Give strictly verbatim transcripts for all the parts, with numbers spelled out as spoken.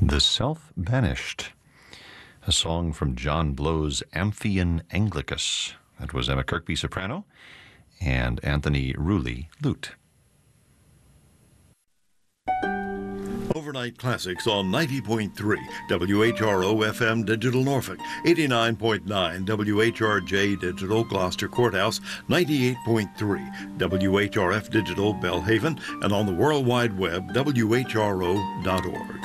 The Self-Banished, a song from John Blow's Amphion Anglicus. That was Emma Kirkby, soprano, and Anthony Rulli, lute. Overnight Classics on ninety point three W H R O F M Digital Norfolk, eighty-nine point nine W H R J Digital Gloucester Courthouse, ninety-eight point three W H R F Digital Belhaven, and on the World Wide Web, W H R O dot org.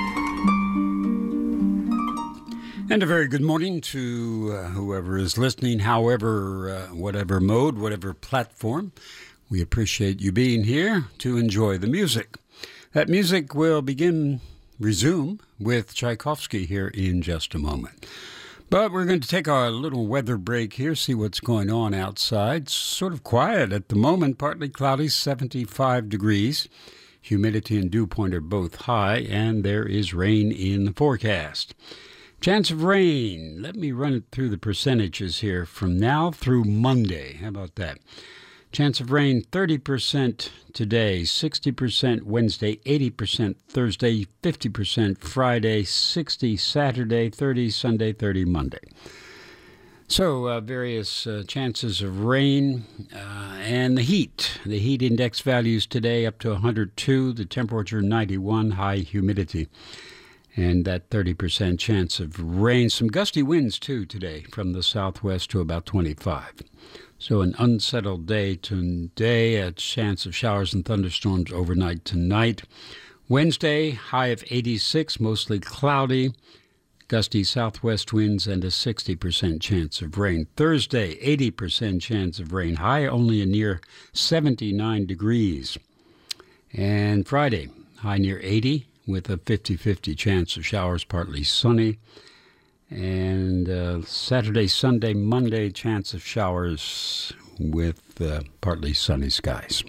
And a very good morning to uh, whoever is listening, however, uh, whatever mode, whatever platform. We appreciate you being here to enjoy the music. That music will begin, resume with Tchaikovsky here in just a moment. But we're going to take our little weather break here, see what's going on outside. It's sort of quiet at the moment, partly cloudy, seventy-five degrees. Humidity and dew point are both high, and there is rain in the forecast. Chance of rain. Let me run it through the percentages here from now through Monday. How about that? Chance of rain, thirty percent today, sixty percent Wednesday, eighty percent Thursday, fifty percent Friday, sixty Saturday, thirty Sunday, thirty Monday. So uh, various uh, chances of rain uh, and the heat. The heat index values today up to one hundred two, the temperature ninety-one, high humidity. And that thirty percent chance of rain. Some gusty winds, too, today from the southwest to about twenty-five. So an unsettled day today, a chance of showers and thunderstorms overnight tonight. Wednesday, high of eighty-six, mostly cloudy, gusty southwest winds, and a sixty percent chance of rain. Thursday, eighty percent chance of rain, high only a near seventy-nine degrees. And Friday, high near eighty, with a fifty-fifty chance of showers, partly sunny. And uh, Saturday, Sunday, Monday, chance of showers with uh, partly sunny skies.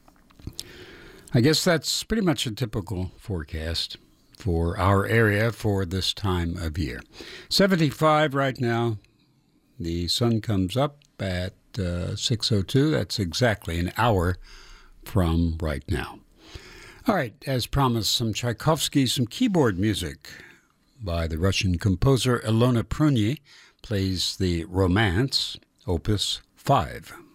I guess that's pretty much a typical forecast for our area for this time of year. seventy-five right now. The sun comes up at uh, six oh two. That's exactly an hour from right now. All right, as promised, some Tchaikovsky, some keyboard music by the Russian composer Ilona Pruny, plays the Romance, Opus five.